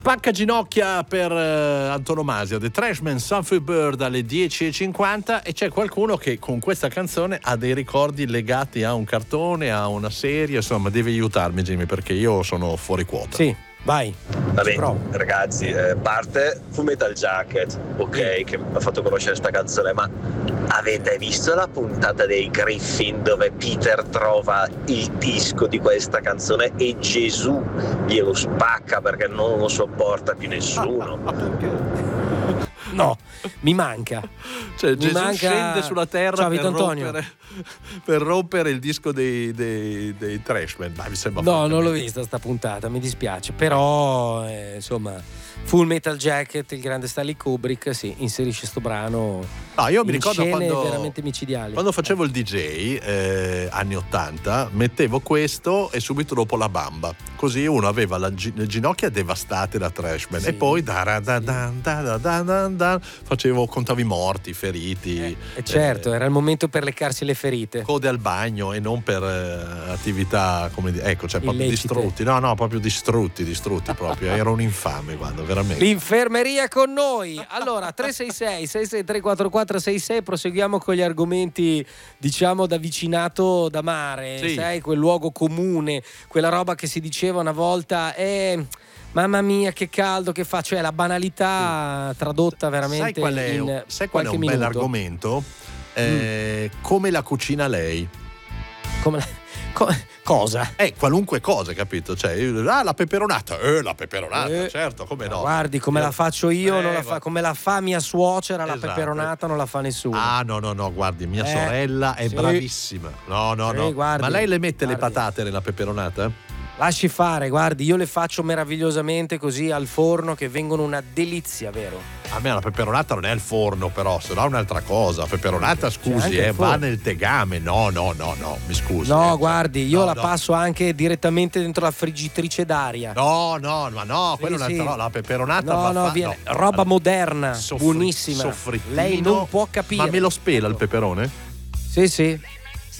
Pacca ginocchia per antonomasia, The Trashman, Sunflower Bird alle 10:50, e c'è qualcuno che con questa canzone ha dei ricordi legati a un cartone, a una serie, insomma devi aiutarmi Jimmy perché io sono fuori quota. Sì, vai. Vabbè, ragazzi, parte Full Metal Jacket, ok, che mi ha fatto conoscere sta canzone, ma avete visto la puntata dei Griffin dove Peter trova il disco di questa canzone e Gesù glielo spacca perché non lo sopporta più nessuno? No, mi manca. Cioè Gesù scende sulla terra per rompere il disco dei Trashman. Dai, mi sembra no, non l'ho vista sta puntata, mi dispiace. Però insomma, Full Metal Jacket, il grande Stanley Kubrick, sì, inserisce sto brano. No, io mi ricordo scene veramente micidiali. Quando facevo il DJ anni 80, mettevo questo e subito dopo la bamba. Così uno aveva le ginocchia devastate da Trashman, sì, e poi contavi morti, feriti. Certo, era il momento per leccarsi le ferite. Code al bagno e non per attività, come dire, ecco, cioè proprio distrutti. No, proprio distrutti proprio. Era un infame, guarda, veramente. L'infermeria con noi. Allora, 366 663 4466, proseguiamo con gli argomenti, diciamo, da vicinato da mare, sì. Sai, quel luogo comune, quella roba che si diceva una volta, mamma mia che caldo che fa, cioè la banalità tradotta veramente. Sai qual è un bel argomento? Come la cucina lei. Cosa? Qualunque cosa, capito? Cioè, la peperonata, certo, come no? Guardi, come la faccio io, non la fa, come la fa mia suocera, esatto. La peperonata non la fa nessuno. No, guardi, mia sorella è bravissima. No. Guardi, ma lei le mette le patate nella peperonata? Lasci fare, guardi, io le faccio meravigliosamente così al forno che vengono una delizia, vero? A me la peperonata non è al forno, però, se no è un'altra cosa. Peperonata, scusi, va nel tegame. No, mi scusi. No, guardi, io la passo anche direttamente dentro la friggitrice d'aria. No, quella è un'altra. La peperonata roba moderna, buonissima. Soffrittino. Lei non può capire. Ma me lo spela il peperone? Sì.